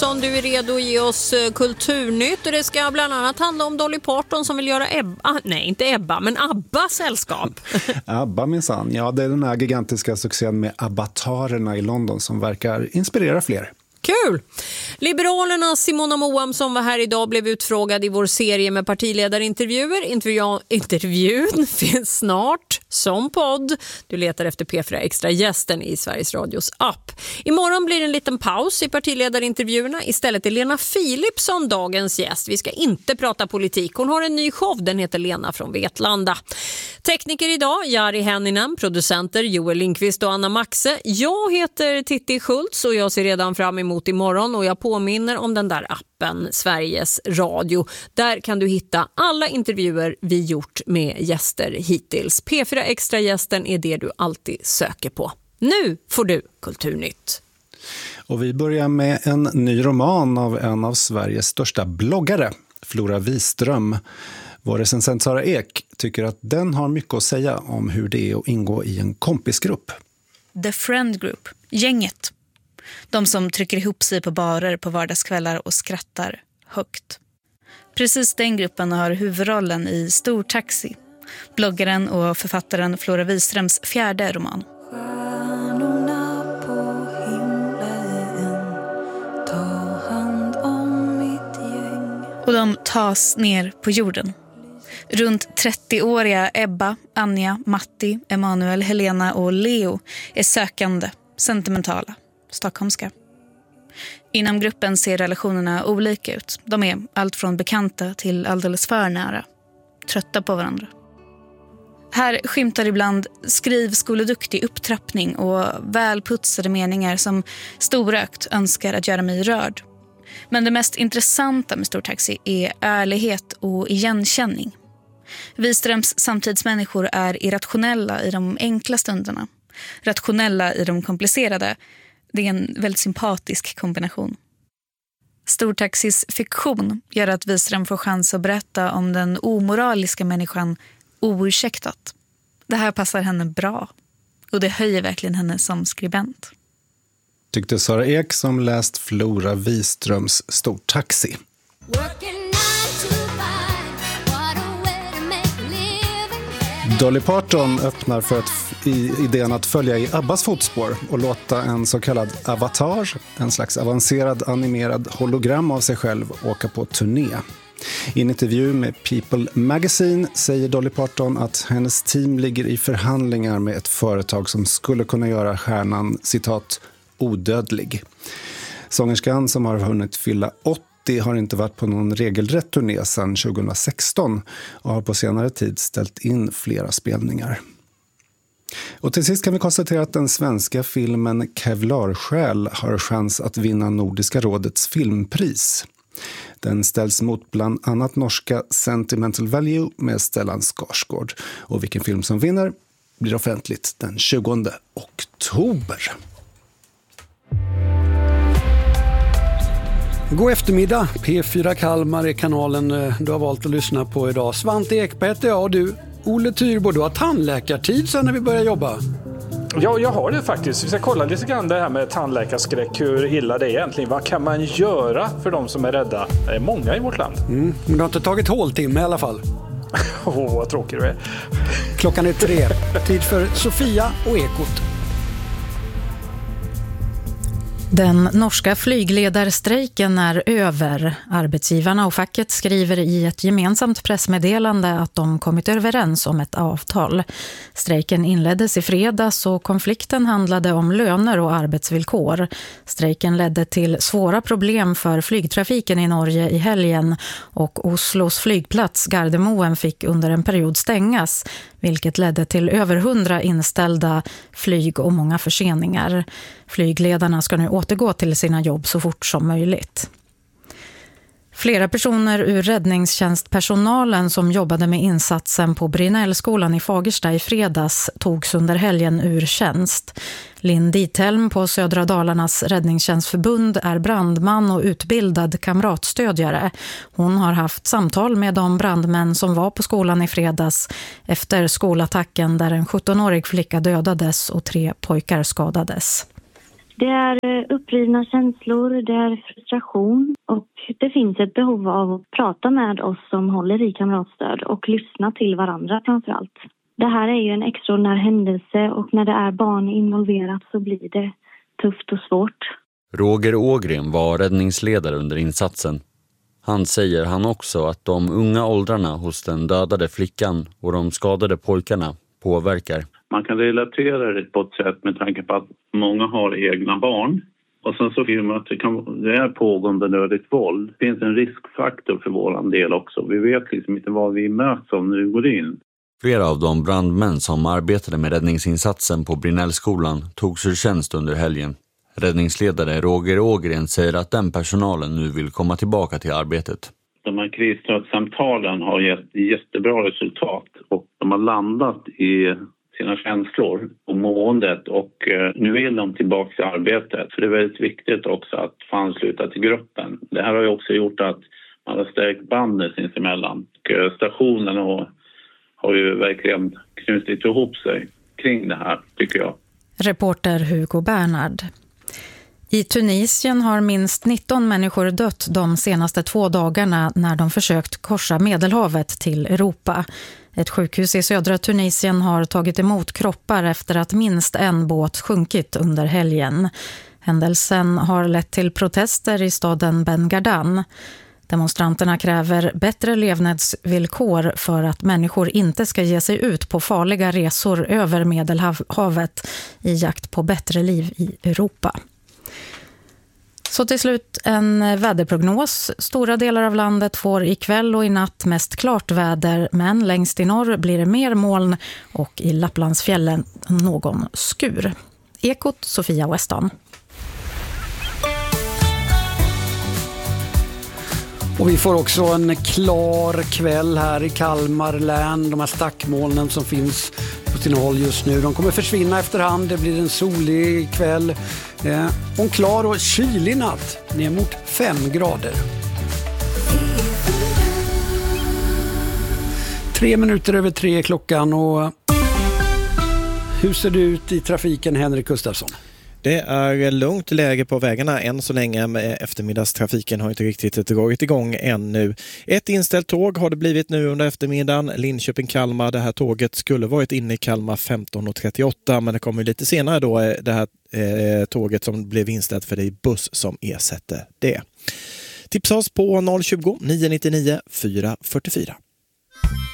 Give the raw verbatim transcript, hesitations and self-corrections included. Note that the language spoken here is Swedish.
Du är redo att ge oss kulturnytt och det ska bland annat handla om Dolly Parton som vill göra Ebba, nej inte Ebba men Abba sällskap. Abba minsann, ja det är den här gigantiska succén med avatarerna i London som verkar inspirera fler. Kul! Liberalernas Simona Moam som var här idag blev utfrågad i vår serie med partiledarintervjuer. Intervju- intervjun finns snart som podd. Du letar efter P fyra Extra-gästen i Sveriges Radios app. Imorgon blir det en liten paus i partiledarintervjuerna. Istället är Lena Philipsson dagens gäst. Vi ska inte prata politik. Hon har en ny show, den heter Lena från Vetlanda. Tekniker idag, Jari Henninen, producenter Joel Lindqvist och Anna Maxe. Jag heter Titti Schultz och jag ser redan fram emot imorgon och jag påminner om den där appen Sveriges Radio. Där kan du hitta alla intervjuer vi gjort med gäster hittills. P fyra Extra-gästen är det du alltid söker på. Nu får du Kulturnytt. Och vi börjar med en ny roman av en av Sveriges största bloggare, Flora Wiström. Vår recensent Sara Ek tycker att den har mycket att säga om hur det är att ingå i en kompisgrupp. The Friend Group, gänget. De som trycker ihop sig på barer på vardagskvällar och skrattar högt. Precis den gruppen har huvudrollen i Stor Taxi, bloggaren och författaren Flora Wiströms fjärde roman. Och de tas ner på jorden. Runt trettio-åriga Ebba, Anja, Matti, Emanuel, Helena och Leo är sökande, sentimentala, stockholmska. Inom gruppen ser relationerna olika ut. De är allt från bekanta till alldeles för nära. Trötta på varandra. Här skymtar ibland skrivskoleduktig upptrappning och välputsade meningar som storökt önskar att göra mig rörd. Men det mest intressanta med Stor Taxi är ärlighet och igenkänning. Wiströms samtidsmänniskor är irrationella i de enkla stunderna. Rationella i de komplicerade. Det är en väldigt sympatisk kombination. Stor Taxis fiktion gör att Wiström får chans att berätta om den omoraliska människan oursäktat. Det här passar henne bra. Och det höjer verkligen henne som skribent. Tyckte Sara Ek som läst Flora Wiströms Stor Taxi. Dolly Parton öppnar för att, i, idén att följa i Abbas fotspår och låta en så kallad avatar, en slags avancerad animerad hologram av sig själv, åka på turné. I en intervju med People Magazine säger Dolly Parton att hennes team ligger i förhandlingar med ett företag som skulle kunna göra stjärnan, citat, odödlig. Sångerskan som har hunnit fylla åttio har inte varit på någon regelrätt turné sedan tjugohundrasexton och har på senare tid ställt in flera spelningar. Och till sist kan vi konstatera att den svenska filmen Kevlarsjäl har chans att vinna Nordiska rådets filmpris. Den ställs mot bland annat norska Sentimental Value med Stellan Skarsgård. Och vilken film som vinner blir offentligt den tjugonde oktober. God eftermiddag, P fyra Kalmar är kanalen du har valt att lyssna på idag. Svante Ekberg heter jag och du, Olle Tyrbo, du har tandläkartid sen när vi börjar jobba. Ja, jag har det faktiskt. Vi ska kolla lite grann det här med tandläkarskräck, hur illa det är egentligen. Vad kan man göra för de som är rädda? Det är många i vårt land. Mm, men du har inte tagit håltimme i alla fall. Åh, oh, vad tråkig du är. Klockan är tre. Tid för Sofia och Ekot. Den norska flygledarstrejken är över. Arbetsgivarna och facket skriver i ett gemensamt pressmeddelande att de kommit överens om ett avtal. Strejken inleddes i fredags och konflikten handlade om löner och arbetsvillkor. Strejken ledde till svåra problem för flygtrafiken i Norge i helgen och Oslos flygplats Gardermoen fick under en period stängas, vilket ledde till över hundra inställda flyg och många förseningar. Flygledarna ska nu återgå till sina jobb så fort som möjligt. Flera personer ur räddningstjänstpersonalen som jobbade med insatsen på Brinellskolan i Fagersta i fredags togs under helgen ur tjänst. Linn Dithelm på Södra Dalarnas räddningstjänstförbund är brandman och utbildad kamratstödjare. Hon har haft samtal med de brandmän som var på skolan i fredags efter skolattacken där en sjuttonårig flicka dödades och tre pojkar skadades. Det är upprivna känslor, det är frustration och det finns ett behov av att prata med oss som håller i kamratstöd och lyssna till varandra framför allt. Det här är ju en extraordinär händelse och när det är barn involverat så blir det tufft och svårt. Roger Ågren var räddningsledare under insatsen. Han säger han också att de unga åldrarna hos den dödade flickan och de skadade pojkarna påverkar. Man kan relatera det på ett sätt med tanke på att många har egna barn. Och sen så finner man att det, kan, det är pågående nödigt våld. Det finns en riskfaktor för våran del också. Vi vet liksom inte vad vi möts om när vi går in. Flera av de brandmän som arbetade med räddningsinsatsen på Brinellskolan togs ur tjänst under helgen. Räddningsledare Roger Ågren säger att den personalen nu vill komma tillbaka till arbetet. De här krisstödssamtalen har gett jättebra resultat och de har landat i sina känslor och måendet och nu vill de tillbaka till arbetet. För det är väldigt viktigt också att få ansluta till gruppen. Det här har ju också gjort att man har stärkt bandet sinsemellan. Och stationen har, har ju verkligen knutit ihop sig kring det här, tycker jag. Reporter Hugo Bernhard. I Tunisien har minst nitton människor dött de senaste två dagarna när de försökt korsa Medelhavet till Europa. Ett sjukhus i södra Tunisien har tagit emot kroppar efter att minst en båt sjunkit under helgen. Händelsen har lett till protester i staden Ben Gardan. Demonstranterna kräver bättre levnadsvillkor för att människor inte ska ge sig ut på farliga resor över Medelhavet i jakt på bättre liv i Europa. Så till slut en väderprognos. Stora delar av landet får ikväll och i natt mest klart väder, men längst i norr blir det mer moln och i Lapplandsfjällen någon skur. Ekot Sofia Weston. Och vi får också en klar kväll här i Kalmar län. De här stackmolnen som finns på sina håll just nu, de kommer försvinna efterhand. Det blir en solig kväll eh, och en klar och kylig natt ner mot fem grader. Tre minuter över tre klockan och hur ser det ut i trafiken, Henrik Gustafsson? Det är lugnt läge på vägarna än så länge. Eftermiddagstrafiken har inte riktigt dragit igång ännu. Ett inställt tåg har det blivit nu under eftermiddagen. Linköping-Kalmar. Det här tåget skulle varit inne i Kalmar femton trettioåtta, men det kommer lite senare då det här eh, tåget som blev inställt för det är buss som ersätter det. Tipsa oss på noll tjugo, nio nio nio, fyra fyra fyra.